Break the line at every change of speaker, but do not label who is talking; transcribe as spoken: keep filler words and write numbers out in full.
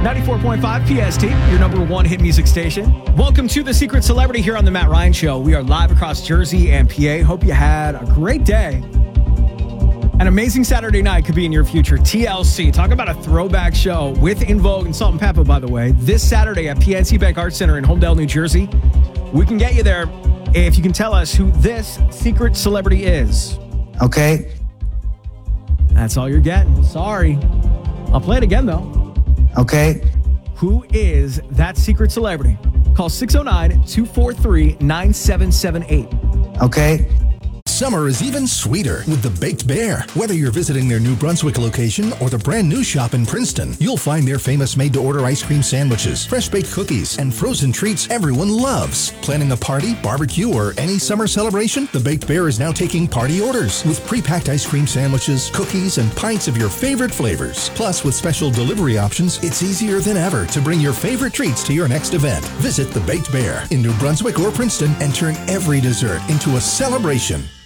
ninety-four point five P S T, your number one hit music station. Welcome to The Secret Celebrity here on The Matt Ryan Show. We are live across Jersey and P A. Hope you had a great day. An amazing Saturday night could be in your future. T L C, talk about a throwback show with In Vogue and Salt and Pepper, by the way, this Saturday at P N C Bank Arts Center in Holmdel, New Jersey. We can get you there if you can tell us who this secret celebrity is.
Okay.
That's all you're getting. Sorry. I'll play it again, though.
Okay.
Who is that secret celebrity? Call six oh nine, two four three, nine seven seven eight.
Okay.
Summer is even sweeter with the Baked Bear. Whether you're visiting their New Brunswick location or the brand new shop in Princeton, you'll find their famous made-to-order ice cream sandwiches, fresh-baked cookies, and frozen treats everyone loves. Planning a party, barbecue, or any summer celebration? The Baked Bear is now taking party orders with pre-packed ice cream sandwiches, cookies, and pints of your favorite flavors. Plus, with special delivery options, it's easier than ever to bring your favorite treats to your next event. Visit the Baked Bear in New Brunswick or Princeton and turn every dessert into a celebration.